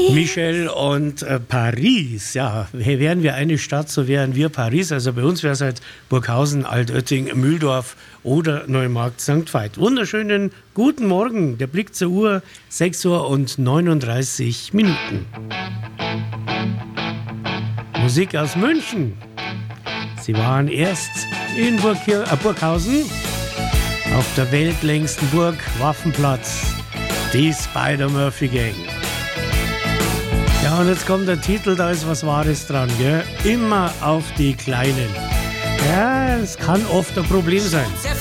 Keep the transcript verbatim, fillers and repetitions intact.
Michel und äh, Paris, ja, wären wir eine Stadt, so wären wir Paris. Also bei uns wäre es halt Burghausen, Altötting, Mühldorf oder Neumarkt Sankt Veit. Wunderschönen guten Morgen, der Blick zur Uhr, sechs Uhr und neununddreißig Minuten. Musik aus München. Sie waren erst in Burghir- äh, Burghausen auf der weltlängsten Burg Waffenplatz, die Spider-Murphy Gang. Ja, und jetzt kommt der Titel, da ist was Wahres dran, gell? Immer auf die Kleinen. Ja, es kann oft ein Problem sein.